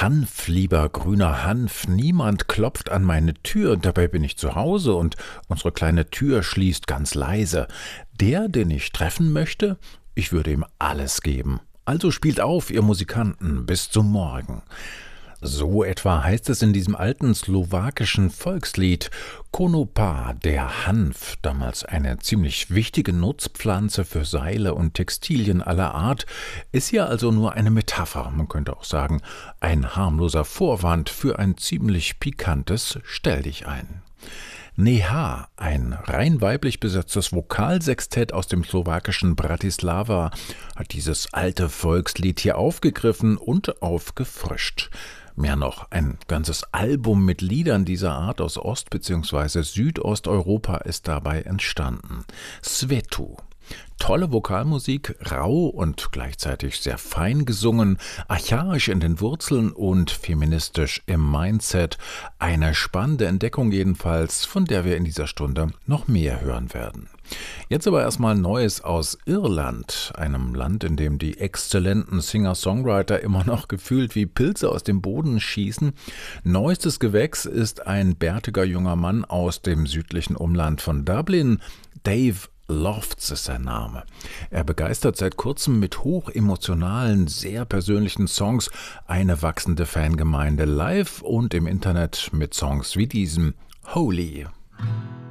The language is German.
Hanf, lieber grüner Hanf, niemand klopft an meine Tür, dabei bin ich zu Hause und unsere kleine Tür schließt ganz leise. Der, den ich treffen möchte, ich würde ihm alles geben. Also spielt auf, ihr Musikanten, bis zum Morgen. So etwa heißt es in diesem alten slowakischen Volkslied. Konopa, der Hanf, damals eine ziemlich wichtige Nutzpflanze für Seile und Textilien aller Art, ist hier also nur eine Metapher, man könnte auch sagen, ein harmloser Vorwand für ein ziemlich pikantes Stelldichein. Neha, ein rein weiblich besetztes Vokalsextett aus dem slowakischen Bratislava, hat dieses alte Volkslied hier aufgegriffen und aufgefrischt. Mehr noch, ein ganzes Album mit Liedern dieser Art aus Ost- bzw. Südosteuropa ist dabei entstanden. Svetu. Tolle Vokalmusik, rau und gleichzeitig sehr fein gesungen, archaisch in den Wurzeln und feministisch im Mindset. Eine spannende Entdeckung jedenfalls, von der wir in dieser Stunde noch mehr hören werden. Jetzt aber erstmal Neues aus Irland, einem Land, in dem die exzellenten Singer-Songwriter immer noch gefühlt wie Pilze aus dem Boden schießen. Neuestes Gewächs ist ein bärtiger junger Mann aus dem südlichen Umland von Dublin, Dave Lofts ist sein Name. Er begeistert seit kurzem mit hochemotionalen, sehr persönlichen Songs eine wachsende Fangemeinde live und im Internet mit Songs wie diesem Holy.